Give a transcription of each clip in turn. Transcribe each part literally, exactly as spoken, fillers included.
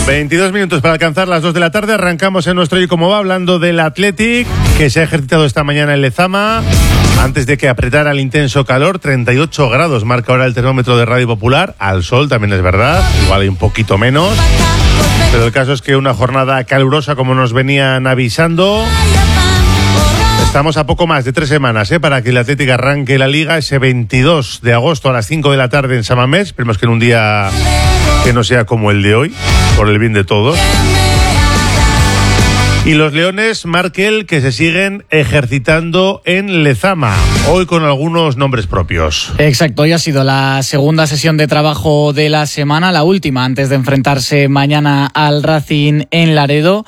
veintidós minutos para alcanzar las dos de la tarde. Arrancamos en nuestro Y Cómo Va hablando del Athletic, que se ha ejercitado esta mañana en Lezama antes de que apretara el intenso calor. treinta y ocho grados marca ahora el termómetro de Radio Popular. Al sol también es verdad, igual hay un poquito menos, pero el caso es que una jornada calurosa como nos venían avisando. Estamos a poco más de tres semanas ¿eh? para que el Athletic arranque la Liga ese veintidós de agosto a las cinco de la tarde en San Mamés. Esperemos que en un día que no sea como el de hoy, por el bien de todos. Y los leones, Markel, que se siguen ejercitando en Lezama, hoy con algunos nombres propios. Exacto, hoy ha sido la segunda sesión de trabajo de la semana, la última antes de enfrentarse mañana al Racing en Laredo.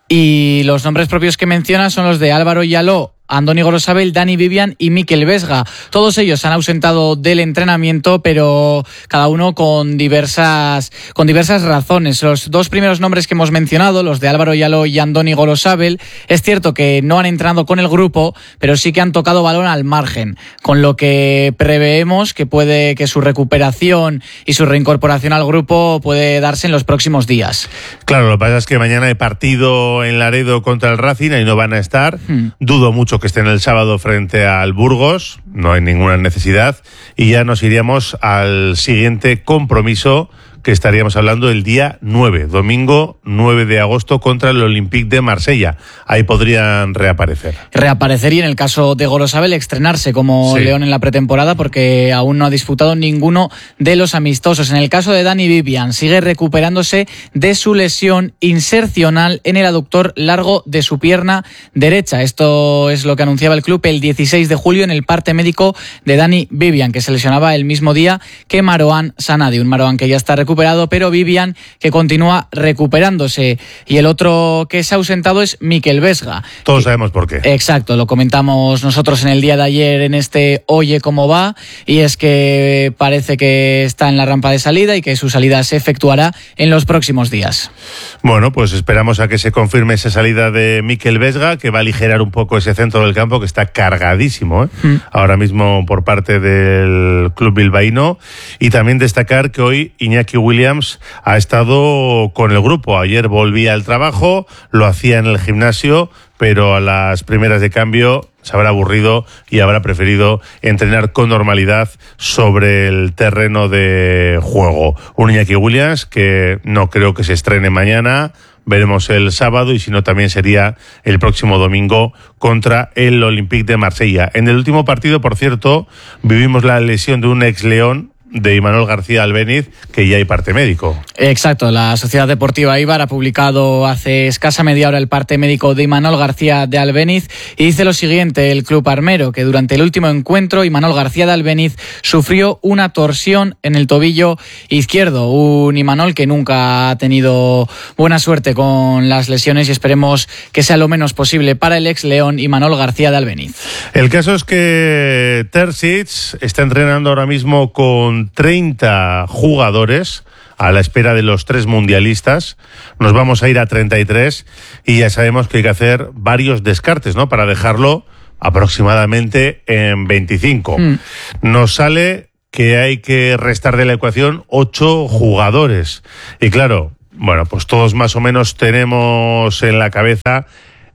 Y los nombres propios que menciona son los de Álvaro Yaló, Andoni Gorosabel, Dani Vivian y Mikel Vesga. Todos ellos se han ausentado del entrenamiento, pero cada uno con diversas con diversas razones. Los dos primeros nombres que hemos mencionado, los de Álvaro Yaló y Andoni Gorosabel, es cierto que no han entrenado con el grupo, pero sí que han tocado balón al margen, con lo que preveemos que puede que su recuperación y su reincorporación al grupo puede darse en los próximos días. Claro, lo que pasa es que mañana hay partido en Laredo contra el Racing, ahí no van a estar. Hmm. Dudo mucho que estén el sábado frente al Burgos, no hay ninguna necesidad, y ya nos iríamos al siguiente compromiso, que estaríamos hablando el día nueve, domingo nueve de agosto contra el Olympique de Marsella. Ahí podrían reaparecer. Reaparecer y en el caso de Gorosabel estrenarse como sí. León en la pretemporada, porque aún no ha disputado ninguno de los amistosos. En el caso de Dani Vivian, sigue recuperándose de su lesión insercional en el aductor largo de su pierna derecha. Esto es lo que anunciaba el club el dieciséis de julio en el parte médico de Dani Vivian, que se lesionaba el mismo día que Marouane Sanadi, un Marouane que ya está recuperado, pero Vivian que continúa recuperándose. Y el otro que se ha ausentado es Mikel Vesga. Todos que, sabemos por qué. Exacto, lo comentamos nosotros en el día de ayer en este Oye Cómo Va, y es que parece que está en la rampa de salida y que su salida se efectuará en los próximos días. Bueno, pues esperamos a que se confirme esa salida de Mikel Vesga, que va a aligerar un poco ese centro del campo que está cargadísimo ¿eh? mm. ahora mismo por parte del club bilbaíno. Y también destacar que hoy Iñaki Williams ha estado con el grupo. Ayer volvía al trabajo, lo hacía en el gimnasio, pero a las primeras de cambio se habrá aburrido y habrá preferido entrenar con normalidad sobre el terreno de juego. Un Iñaki Williams que no creo que se estrene mañana, veremos el sábado, y si no también sería el próximo domingo contra el Olympique de Marsella. En el último partido, por cierto, vivimos la lesión de un ex León, de Imanol García Albéniz, que ya hay parte médico. Exacto, la Sociedad Deportiva Eibar ha publicado hace escasa media hora el parte médico de Imanol García de Albéniz y dice lo siguiente: el club armero, que durante el último encuentro Imanol García de Albéniz sufrió una torsión en el tobillo izquierdo, un Imanol que nunca ha tenido buena suerte con las lesiones, y esperemos que sea lo menos posible para el ex León Imanol García de Albéniz. El caso es que Terzic está entrenando ahora mismo con treinta jugadores a la espera de los tres mundialistas. Nos vamos a ir a treinta y tres y ya sabemos que hay que hacer varios descartes, ¿no? Para dejarlo aproximadamente en veinticinco. Mm. Nos sale que hay que restar de la ecuación ocho jugadores. Y claro, bueno, pues todos más o menos tenemos en la cabeza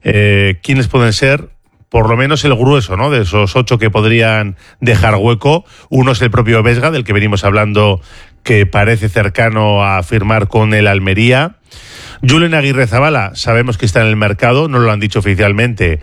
eh, quiénes pueden ser por lo menos el grueso, ¿no? De esos ocho que podrían dejar hueco. Uno es el propio Vesga, del que venimos hablando, que parece cercano a firmar con el Almería. Julen Aguirrezabala, sabemos que está en el mercado, no lo han dicho oficialmente,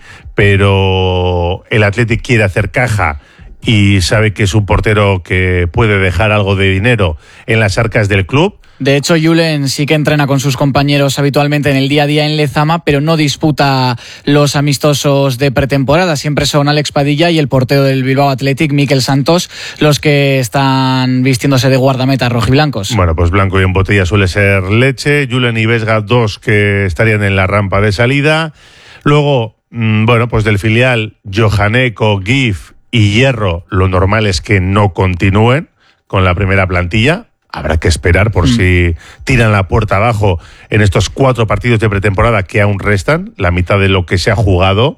pero el Athletic quiere hacer caja y sabe que es un portero que puede dejar algo de dinero en las arcas del club. De hecho, Julen sí que entrena con sus compañeros habitualmente en el día a día en Lezama, pero no disputa los amistosos de pretemporada. Siempre son Alex Padilla y el portero del Bilbao Athletic, Mikel Santos, los que están vistiéndose de guardameta rojiblancos. Bueno, pues blanco y en botella suele ser leche. Julen y Vesga, dos que estarían en la rampa de salida. Luego, mmm, bueno, pues del filial, Johaneko, Gif y Hierro, lo normal es que no continúen con la primera plantilla. Habrá que esperar por mm. si tiran la puerta abajo en estos cuatro partidos de pretemporada que aún restan, la mitad de lo que se ha jugado.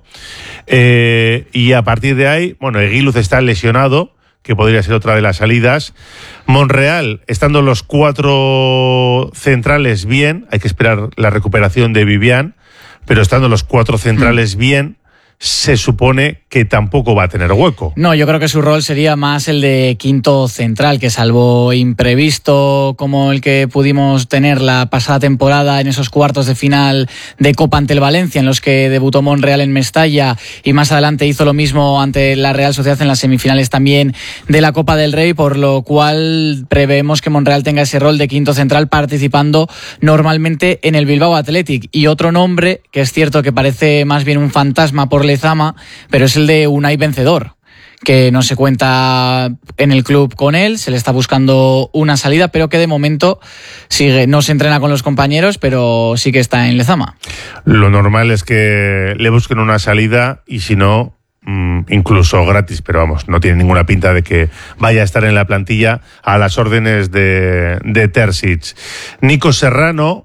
Eh, y a partir de ahí, bueno, Eguiluz está lesionado, que podría ser otra de las salidas. Monreal, estando los cuatro centrales bien, hay que esperar la recuperación de Vivian, pero estando los cuatro centrales mm. bien, se supone que tampoco va a tener hueco. No, yo creo que su rol sería más el de quinto central, que salvo imprevisto como el que pudimos tener la pasada temporada en esos cuartos de final de Copa ante el Valencia, en los que debutó Monreal en Mestalla y más adelante hizo lo mismo ante la Real Sociedad en las semifinales también de la Copa del Rey, por lo cual preveemos que Monreal tenga ese rol de quinto central participando normalmente en el Bilbao Athletic. Y otro nombre, que es cierto que parece más bien un fantasma por Lezama, pero es el de Unai Vencedor, que no se cuenta en el club con él, se le está buscando una salida, pero que de momento sigue, no se entrena con los compañeros, pero sí que está en Lezama. Lo normal es que le busquen una salida y si no, incluso gratis, pero vamos, no tiene ninguna pinta de que vaya a estar en la plantilla a las órdenes de, de Terzic. Nico Serrano,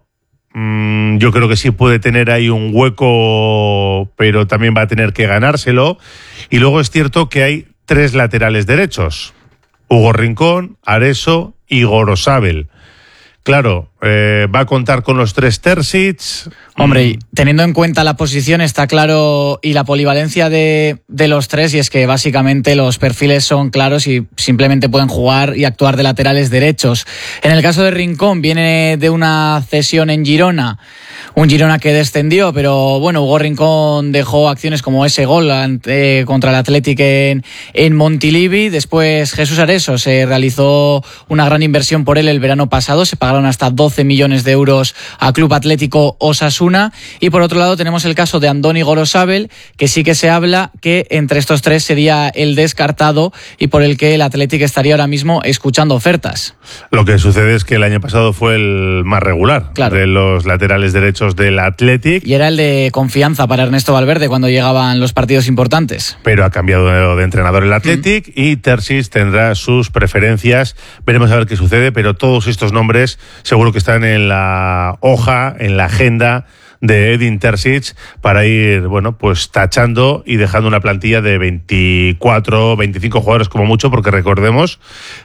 yo creo que sí puede tener ahí un hueco, pero también va a tener que ganárselo. Y luego es cierto que hay tres laterales derechos: Hugo Rincón, Areso y Gorosabel. Claro, eh, va a contar con los tres Terzic. Hombre, teniendo en cuenta la posición, está claro, y la polivalencia de, de los tres, y es que básicamente los perfiles son claros y simplemente pueden jugar y actuar de laterales derechos. En el caso de Rincón, viene de una cesión en Girona, un Girona que descendió, pero bueno, Hugo Rincón dejó acciones como ese gol ante, contra el Athletic en, en Montilivi. Después Jesús Areso, se realizó una gran inversión por él el verano pasado, se pagaron hasta doce millones de euros a Club Atlético Osasuna. Y por otro lado tenemos el caso de Andoni Gorosabel, que sí que se habla que entre estos tres sería el descartado y por el que el Athletic estaría ahora mismo escuchando ofertas. Lo que sucede es que el año pasado fue el más regular, claro, de los laterales derechos del Athletic. Y era el de confianza para Ernesto Valverde cuando llegaban los partidos importantes. Pero ha cambiado de, de entrenador el Athletic mm. y Terzic tendrá sus preferencias. Veremos a ver qué sucede, pero todos estos nombres seguro que están en la hoja, en la agenda de Edin Terzic para ir, bueno, pues tachando y dejando una plantilla de veinticuatro, veinticinco jugadores como mucho, porque recordemos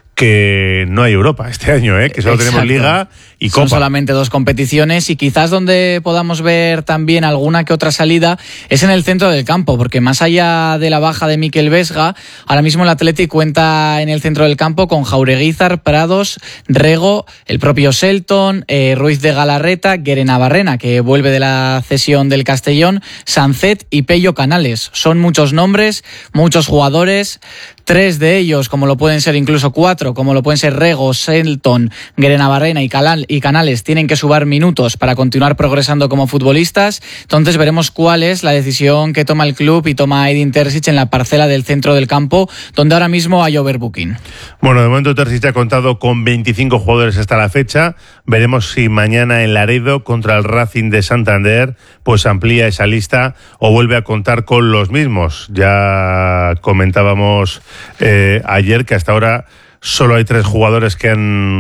que no hay Europa este año, ¿eh? Que solo Exacto. tenemos Liga y Copa. Son solamente dos competiciones, y quizás donde podamos ver también alguna que otra salida es en el centro del campo, porque más allá de la baja de Mikel Vesga, ahora mismo el Athletic cuenta en el centro del campo con Jaureguizar, Prados, Rego, el propio Selton, eh, Ruiz de Galarreta, Guerenabarrena, que vuelve de la cesión del Castellón, Sancet y Pello Canales. Son muchos nombres, muchos jugadores, tres de ellos, como lo pueden ser incluso cuatro, como lo pueden ser Rego, Selton, Guerenabarrena y Calal y Canales, tienen que sumar minutos para continuar progresando como futbolistas. Entonces veremos cuál es la decisión que toma el club y toma Edin Terzic en la parcela del centro del campo, donde ahora mismo hay overbooking. Bueno, de momento Terzic ha contado con veinticinco jugadores hasta la fecha. Veremos si mañana en Laredo contra el Racing de Santander pues amplía esa lista o vuelve a contar con los mismos. Ya comentábamos eh, ayer que hasta ahora solo hay tres jugadores que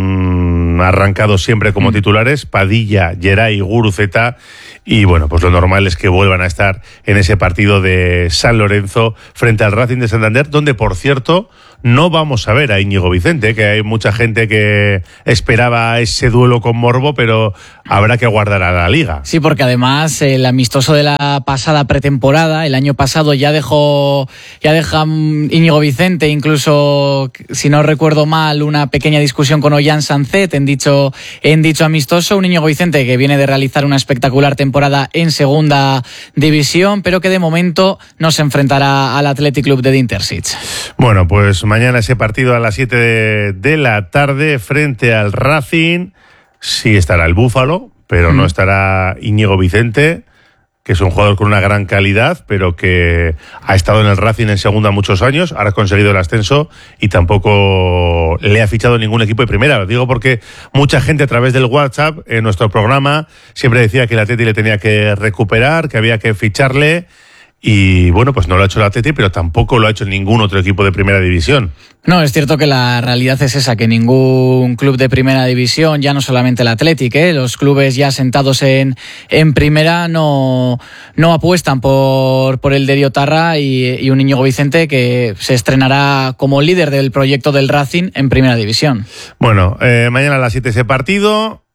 han arrancado siempre como titulares: Padilla, Geray, Guruceta. Y bueno, pues lo normal es que vuelvan a estar en ese partido de San Lorenzo frente al Racing de Santander, donde, por cierto, no vamos a ver a Íñigo Vicente, que hay mucha gente que esperaba ese duelo con morbo, pero habrá que aguardar a la Liga. Sí, porque además el amistoso de la pasada pretemporada, el año pasado, ya dejó, ya deja Íñigo Vicente, incluso, si no recuerdo mal, una pequeña discusión con Ollán Sancet en dicho, en dicho amistoso. Un Íñigo Vicente que viene de realizar una espectacular temporada en segunda división, pero que de momento no se enfrentará al Athletic Club de Edin Terzic. Bueno, pues mañana ese partido a las siete de, de la tarde frente al Racing. Sí estará el Búfalo, pero mm. no estará Íñigo Vicente, que es un jugador con una gran calidad, pero que ha estado en el Racing en segunda muchos años, ahora ha conseguido el ascenso y tampoco le ha fichado ningún equipo de primera. Lo digo porque mucha gente a través del WhatsApp en nuestro programa siempre decía que el Atleti le tenía que recuperar, que había que ficharle. Y bueno, pues no lo ha hecho el Atleti, pero tampoco lo ha hecho ningún otro equipo de primera división. No, es cierto que la realidad es esa, que ningún club de primera división, ya no solamente el Athletic, ¿eh? Los clubes ya sentados en, en primera no, no apuestan por, por el de Riotarra y, y un Íñigo Vicente que se estrenará como líder del proyecto del Racing en primera división. Bueno, eh, mañana a las siete ese partido.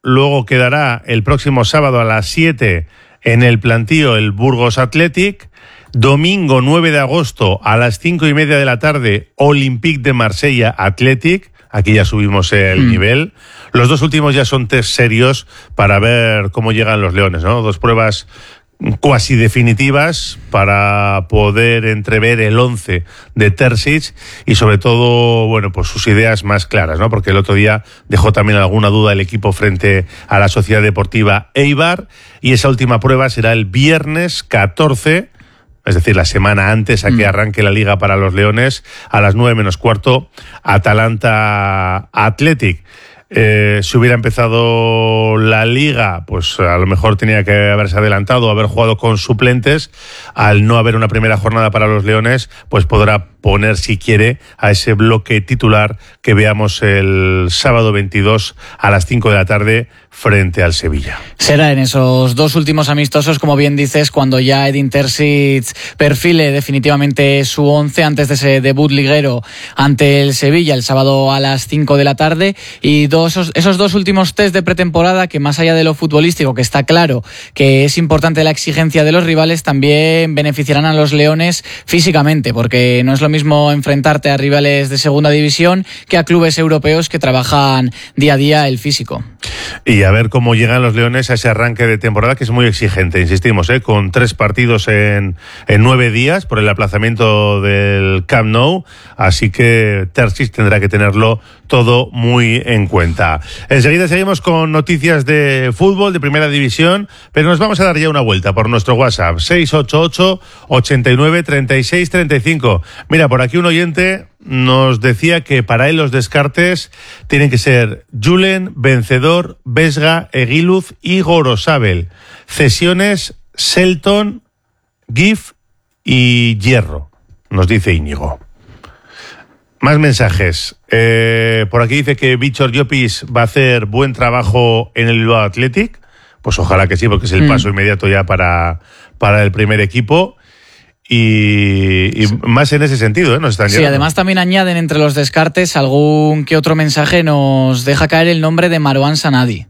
luego quedará el próximo sábado a las siete en el plantío el Burgos Athletic. Domingo nueve de agosto a las cinco y media de la tarde, Olympique de Marsella Athletic. Aquí ya subimos el mm. nivel. Los dos últimos ya son test serios para ver cómo llegan los leones, ¿no? Dos pruebas cuasi definitivas para poder entrever el once de Terzic y sobre todo, bueno, pues sus ideas más claras, ¿no? Porque el otro día dejó también alguna duda el equipo frente a la Sociedad Deportiva Eibar, y esa última prueba será el viernes catorce, es decir, la semana antes a que arranque la Liga para los Leones, a las nueve menos cuarto, Atalanta Athletic. Eh, si hubiera empezado la Liga, pues a lo mejor tenía que haberse adelantado, haber jugado con suplentes. Al no haber una primera jornada para los Leones, pues podrá poner, si quiere, a ese bloque titular que veamos el sábado veintidós a las cinco de la tarde frente al Sevilla. Será en esos dos últimos amistosos, como bien dices, cuando ya Edin Terzic perfile definitivamente su once antes de ese debut liguero ante el Sevilla el sábado a las cinco de la tarde. Y dos, esos dos últimos test de pretemporada que, más allá de lo futbolístico, que está claro que es importante la exigencia de los rivales, también beneficiarán a los Leones físicamente, porque no es lo mismo enfrentarte a rivales de segunda división que a clubes europeos que trabajan día a día el físico. Y a ver cómo llegan los Leones a ese arranque de temporada, que es muy exigente, insistimos, ¿eh? Con tres partidos en, en nueve días por el aplazamiento del Camp Nou, así que Terzic tendrá que tenerlo todo muy en cuenta. Enseguida seguimos con noticias de fútbol, de primera división, pero nos vamos a dar ya una vuelta por nuestro WhatsApp, seis ocho ocho, ochenta y nueve, treinta y seis, treinta y cinco. Mira, por aquí un oyente nos decía que para él los descartes tienen que ser Julen, Vencedor, Vesga, Eguiluz y Gorosabel. Cesiones, Selton, Gif y Hierro, nos dice Íñigo. Más mensajes. Eh, por aquí dice que Víctor Llopis va a hacer buen trabajo en el Bilbao Athletic. Pues ojalá que sí, porque es el mm. paso inmediato ya para, para el primer equipo. Y, y sí. más en ese sentido, ¿eh? Nos están sí, llegando. Además también añaden entre los descartes algún que otro mensaje, nos deja caer el nombre de Marouane Sanadi.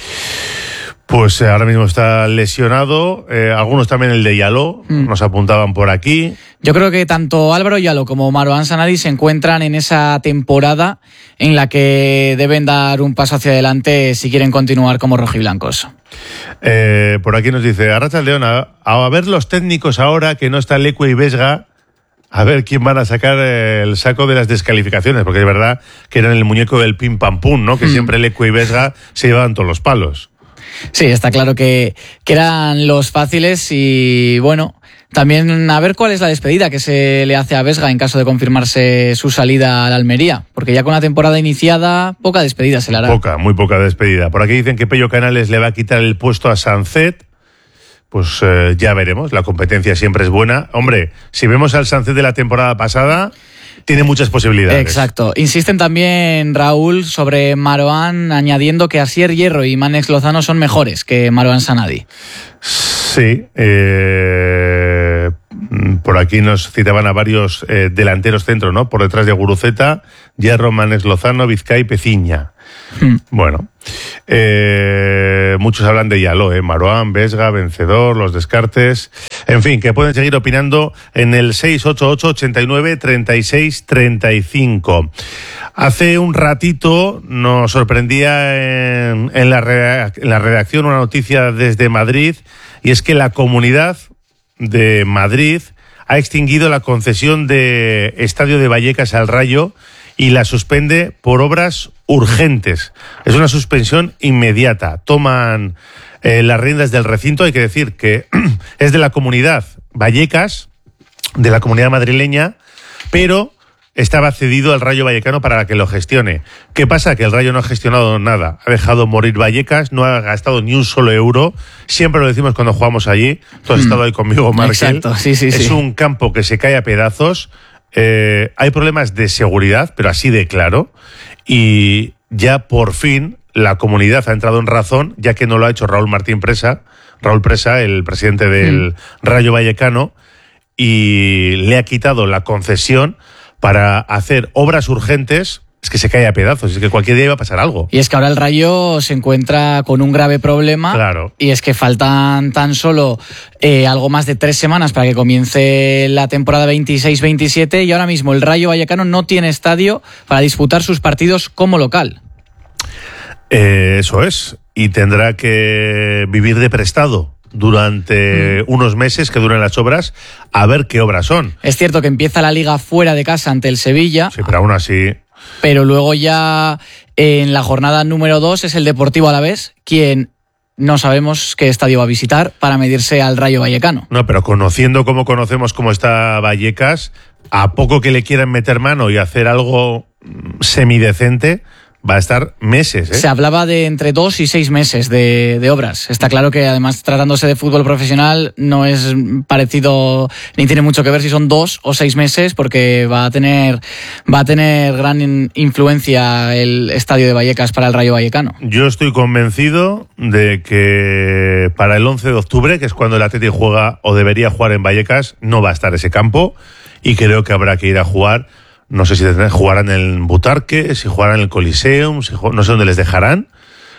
Pues eh, ahora mismo está lesionado, eh, algunos también el de Yaló, mm. nos apuntaban por aquí. Yo creo que tanto Álvaro Yaló como Marouane Sanadi se encuentran en esa temporada en la que deben dar un paso hacia adelante si quieren continuar como rojiblancos. Eh, por aquí nos dice Arracha León, a, a ver los técnicos ahora que no está Leque y Vesga, a ver quién van a sacar el saco de las descalificaciones, porque es verdad que eran el muñeco del pim pam pum, ¿no? Que mm. siempre Leque y Vesga se llevaban todos los palos. Sí, está claro que, que eran los fáciles y bueno, también a ver cuál es la despedida que se le hace a Vesga en caso de confirmarse su salida a la Almería, porque ya con la temporada iniciada, poca despedida se le hará. Poca, muy poca despedida. Por aquí dicen que Pello Canales le va a quitar el puesto a Sancet. Pues eh, ya veremos, la competencia siempre es buena. Hombre, si vemos al Sancet de la temporada pasada, tiene muchas posibilidades. Exacto. Insisten también, Raúl, sobre Marouane, añadiendo que Asier Hierro y Mánex Lozano son mejores que Marouane Sanadi. Sí. Eh, por aquí nos citaban a varios eh, delanteros centros, ¿no? Por detrás de Guruceta, Hierro, Mánex Lozano, Vizcay, Peciña. Hmm. Bueno, eh, muchos hablan de Yaló, eh, Marouane, Vesga, Vencedor, los descartes. En fin, que pueden seguir opinando en el seis ocho ocho, ochenta y nueve, treinta y seis, treinta y cinco. Hace un ratito nos sorprendía en, en, la redac- en la redacción una noticia desde Madrid, y es que la Comunidad de Madrid ha extinguido la concesión de Estadio de Vallecas al Rayo y la suspende por obras urgentes. Es una suspensión inmediata. Toman eh, las riendas del recinto. Hay que decir que es de la Comunidad Vallecas, de la Comunidad madrileña, pero estaba cedido al Rayo Vallecano para que lo gestione. ¿Qué pasa? Que el Rayo no ha gestionado nada. Ha dejado morir Vallecas, no ha gastado ni un solo euro. Siempre lo decimos cuando jugamos allí. Tú has mm. estado ahí conmigo, Markel. Exacto, sí, sí, es sí. un campo que se cae a pedazos. Eh, hay problemas de seguridad, pero así de claro. Y ya por fin la Comunidad ha entrado en razón, ya que no lo ha hecho Raúl Martín Presa, Raúl Presa, el presidente del mm. Rayo Vallecano, y le ha quitado la concesión para hacer obras urgentes es que se cae a pedazos, es que cualquier día iba a pasar algo. Y es que ahora el Rayo se encuentra con un grave problema. Claro. Y es que faltan tan solo eh, algo más de tres semanas para que comience la temporada veintiséis veintisiete y ahora mismo el Rayo Vallecano no tiene estadio para disputar sus partidos como local. Eh, eso es. Y tendrá que vivir de prestado durante mm. unos meses que duren las obras, a ver qué obras son. Es cierto que empieza la Liga fuera de casa ante el Sevilla. Sí, pero aún así... Pero luego ya en la jornada número dos es el Deportivo Alavés quien no sabemos qué estadio va a visitar para medirse al Rayo Vallecano. No, pero conociendo como conocemos cómo está Vallecas, a poco que le quieran meter mano y hacer algo semidecente, va a estar meses, ¿eh? Se hablaba de entre dos y seis meses de, de obras. Está claro que además tratándose de fútbol profesional no es parecido ni tiene mucho que ver si son dos o seis meses porque va a tener va a tener gran influencia el estadio de Vallecas para el Rayo Vallecano. Yo estoy convencido de que para el once de octubre, que es cuando el Atleti juega o debería jugar en Vallecas, no va a estar ese campo y creo que habrá que ir a jugar. No sé si jugarán en el Butarque, si jugarán en el Coliseum, si jugarán, no sé dónde les dejarán,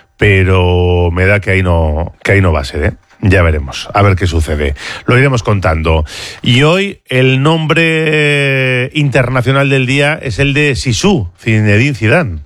pero me da que ahí no, que ahí no va a ser, ¿eh? Ya veremos, a ver qué sucede. Lo iremos contando. Y hoy el nombre internacional del día es el de Zizou, Zinedine Zidane.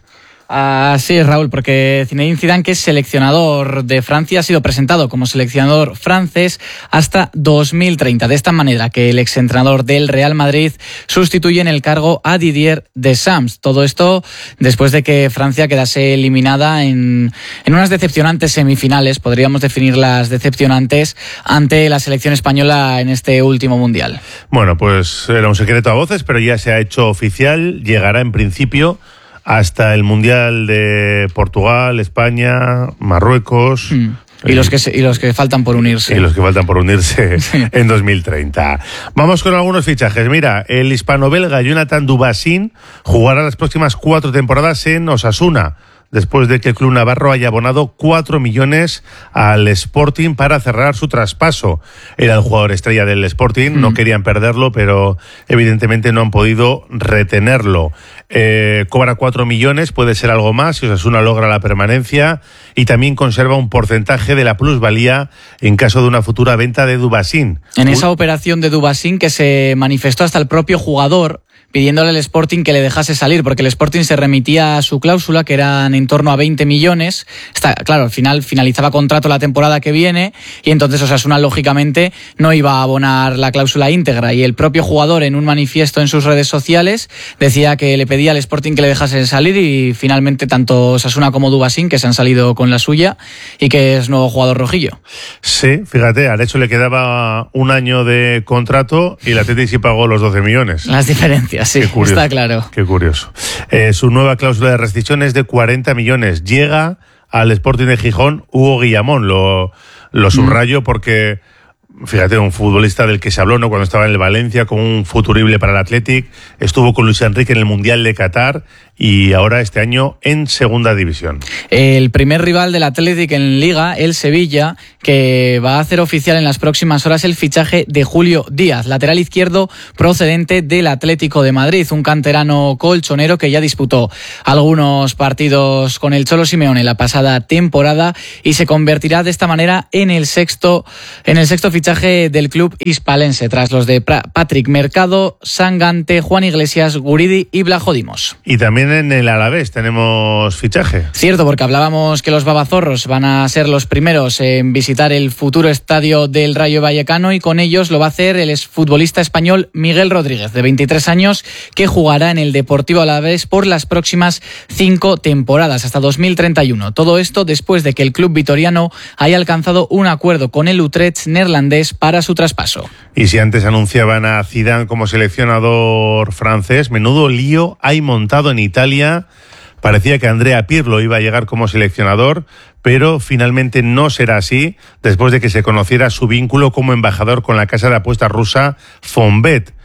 Así es, Raúl, porque Zinedine Zidane, que es seleccionador de Francia, ha sido presentado como seleccionador francés hasta dos mil treinta. De esta manera que el exentrenador del Real Madrid sustituye en el cargo a Didier Deschamps. Todo esto después de que Francia quedase eliminada en, en unas decepcionantes semifinales, podríamos definirlas decepcionantes, ante la selección española en este último Mundial. Bueno, pues era un secreto a voces, pero ya se ha hecho oficial. Llegará en principio hasta el Mundial de Portugal, España, Marruecos. Mm. Y los que se, y los que faltan por unirse. Y los que faltan por unirse sí. en dos mil treinta. Vamos con algunos fichajes. Mira, el hispano-belga Jonathan Dubassin jugará las próximas cuatro temporadas en Osasuna, después de que el club navarro haya abonado cuatro millones al Sporting para cerrar su traspaso. Era el jugador estrella del Sporting, mm. no querían perderlo, pero evidentemente no han podido retenerlo. Eh, cobra cuatro millones, puede ser algo más si Osasuna logra la permanencia, y también conserva un porcentaje de la plusvalía en caso de una futura venta de Dubassin. En esa operación de Dubassin, que se manifestó hasta el propio jugador pidiéndole al Sporting que le dejase salir, porque el Sporting se remitía a su cláusula, que eran en torno a veinte millones. Está, claro, al final finalizaba contrato la temporada que viene, y entonces Osasuna, lógicamente, no iba a abonar la cláusula íntegra. Y el propio jugador, en un manifiesto en sus redes sociales, decía que le pedía al Sporting que le dejase salir, y finalmente tanto Osasuna como Dubassin, que se han salido con la suya, y que es nuevo jugador rojillo. Sí, fíjate, al hecho le quedaba un año de contrato y el Atleti sí pagó los doce millones. Las diferencias. Sí, curioso, está claro. Qué curioso. Eh, su nueva cláusula de rescisión es de cuarenta millones. Llega al Sporting de Gijón Hugo Guillamón. Lo, lo subrayo mm. porque, fíjate, un futbolista del que se habló, ¿no?, cuando estaba en el Valencia, como un futurible para el Athletic. Estuvo con Luis Enrique en el Mundial de Qatar y ahora este año en Segunda División. El primer rival del Athletic en Liga, el Sevilla, que va a hacer oficial en las próximas horas el fichaje de Julio Díaz, lateral izquierdo procedente del Atlético de Madrid, un canterano colchonero que ya disputó algunos partidos con el Cholo Simeone la pasada temporada y se convertirá de esta manera en el sexto, en el sexto fichaje del club hispalense, tras los de Patrick Mercado, Sangante, Juan Iglesias, Guridi y Blajo Dimos. Y también en el Alavés tenemos fichaje. Cierto, porque hablábamos que los babazorros van a ser los primeros en visitar el futuro estadio del Rayo Vallecano, y con ellos lo va a hacer el exfutbolista español Miguel Rodríguez, de veintitrés años, que jugará en el Deportivo Alavés por las próximas cinco temporadas, hasta dos mil treinta y uno. Todo esto después de que el club vitoriano haya alcanzado un acuerdo con el Utrecht neerlandés para su traspaso. Y si antes anunciaban a Zidane como seleccionador francés, menudo lío hay montado en Italia. Parecía que Andrea Pirlo iba a llegar como seleccionador, pero finalmente no será así, después de que se conociera su vínculo como embajador con la casa de apuestas rusa Fonbet.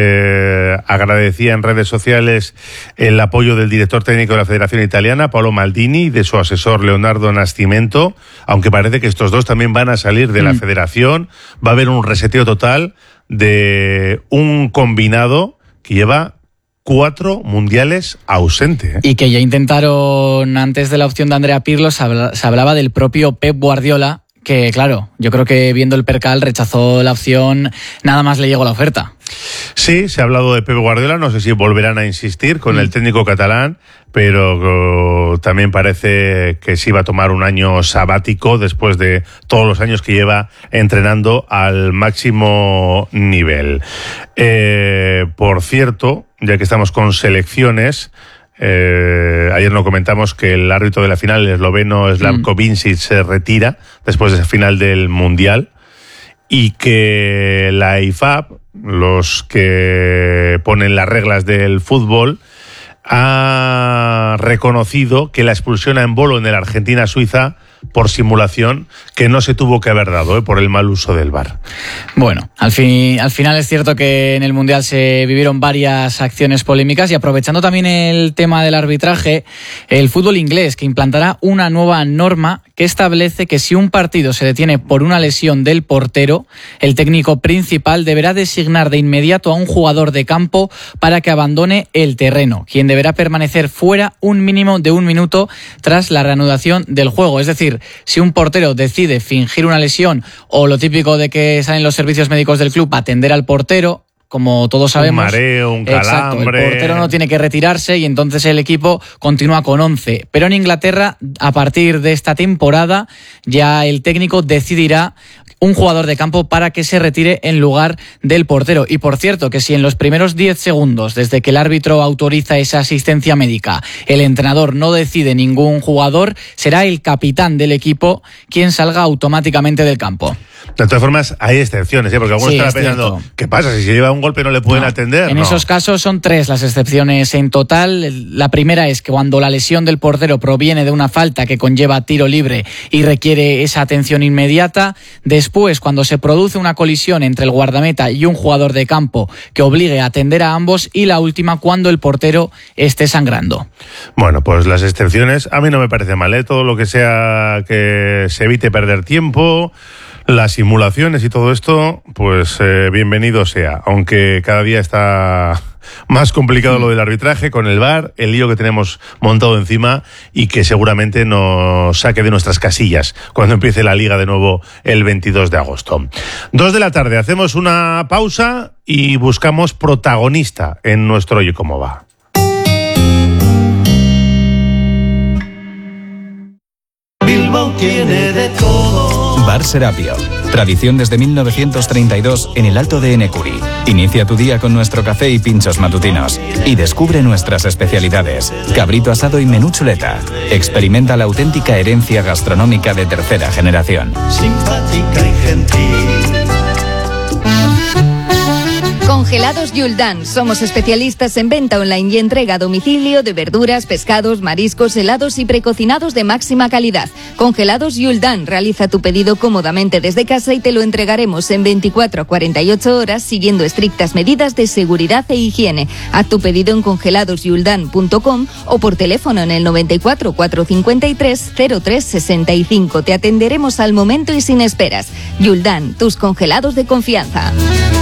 Eh, agradecía en redes sociales el apoyo del director técnico de la Federación Italiana, Paolo Maldini, y de su asesor Leonardo Nascimento, aunque parece que estos dos también van a salir de la mm. Federación. Va a haber un reseteo total de un combinado que lleva cuatro mundiales ausente. ¿eh? Y que ya intentaron, antes de la opción de Andrea Pirlo, se, habla, se hablaba del propio Pep Guardiola, que claro, yo creo que viendo el percal rechazó la opción, nada más le llegó la oferta. Sí, se ha hablado de Pep Guardiola, no sé si volverán a insistir con mm. el técnico catalán, pero uh, también parece que se iba a tomar un año sabático después de todos los años que lleva entrenando al máximo nivel. Eh, por cierto, ya que estamos con selecciones, Eh, ayer nos comentamos que el árbitro de la final, el esloveno Slavko Vincic, se retira después de esa final del Mundial, y que la I F A B, los que ponen las reglas del fútbol, ha reconocido que la expulsión a Embolo en el Argentina-Suiza por simulación, que no se tuvo que haber dado, ¿eh? por el mal uso del V A R. Bueno, al, fin, al final es cierto que en el Mundial se vivieron varias acciones polémicas, y aprovechando también el tema del arbitraje, el fútbol inglés, que implantará una nueva norma que establece que si un partido se detiene por una lesión del portero, el técnico principal deberá designar de inmediato a un jugador de campo para que abandone el terreno, quien deberá permanecer fuera un mínimo de un minuto tras la reanudación del juego. Es decir, si un portero decide fingir una lesión, o lo típico de que salen los servicios médicos del club a atender al portero, como todos sabemos, un mareo, un calambre. Exacto, el portero no tiene que retirarse y entonces el equipo continúa con once. Pero en Inglaterra, a partir de esta temporada, ya el técnico decidirá un jugador de campo para que se retire en lugar del portero. Y por cierto, que si en los primeros diez segundos, desde que el árbitro autoriza esa asistencia médica, el entrenador no decide ningún jugador, será el capitán del equipo quien salga automáticamente del campo. De todas formas, hay excepciones, ¿eh? Porque algunos sí, estarán pensando, ¿qué pasa? Si se lleva un golpe no le pueden no, atender. En no. esos casos son tres las excepciones en total. La primera es que cuando la lesión del portero proviene de una falta que conlleva tiro libre y requiere esa atención inmediata. Después, cuando se produce una colisión entre el guardameta y un jugador de campo que obligue a atender a ambos. Y la última, cuando el portero esté sangrando. Bueno, pues las excepciones a mí no me parece mal, ¿eh? Todo lo que sea que se evite perder tiempo, las simulaciones y todo esto, pues eh, bienvenido sea, aunque cada día está más complicado lo del arbitraje con el V A R, el lío que tenemos montado encima y que seguramente nos saque de nuestras casillas cuando empiece la Liga de nuevo el veintidós de agosto. Dos de la tarde, hacemos una pausa y buscamos protagonista en nuestro Oye Cómo Va. Bilbao tiene de todo. Bar Serapio. Tradición desde mil novecientos treinta y dos en el Alto de Enecuri. Inicia tu día con nuestro café y pinchos matutinos. Y descubre nuestras especialidades. Cabrito asado y menú chuleta. Experimenta la auténtica herencia gastronómica de tercera generación. Simpática y gentil. Congelados Yuldan. Somos especialistas en venta online y entrega a domicilio de verduras, pescados, mariscos, helados y precocinados de máxima calidad. Congelados Yuldan. Realiza tu pedido cómodamente desde casa y te lo entregaremos en veinticuatro a cuarenta y ocho horas siguiendo estrictas medidas de seguridad e higiene. Haz tu pedido en congelados yuldan punto com o por teléfono en el noventa y cuatro, cuatrocientos cincuenta y tres, cero tres sesenta y cinco. Te atenderemos al momento y sin esperas. Yuldan, tus congelados de confianza.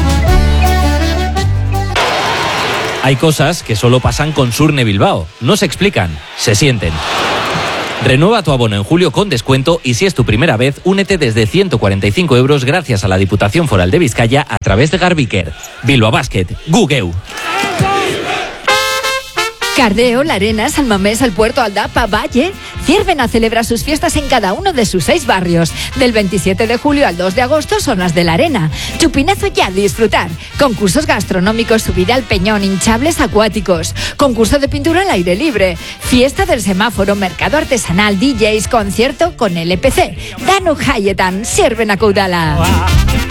Hay cosas que solo pasan con Surne Bilbao. No se explican, se sienten. Renueva tu abono en julio con descuento y si es tu primera vez, únete desde ciento cuarenta y cinco euros gracias a la Diputación Foral de Vizcaya a través de Garbiker. Bilbao Basket, Gugeu. Cardeo, La Arena, San Mamés, El Puerto, Aldapa, Valle. Ciervena celebra sus fiestas en cada uno de sus seis barrios. Del veintisiete de julio al dos de agosto son las de La Arena. Chupinazo ya, disfrutar. Concursos gastronómicos, subida al peñón, hinchables acuáticos. Concurso de pintura al aire libre. Fiesta del semáforo, mercado artesanal, D Js, concierto con L P C. Danu Hayetan, Ciervena Caudala.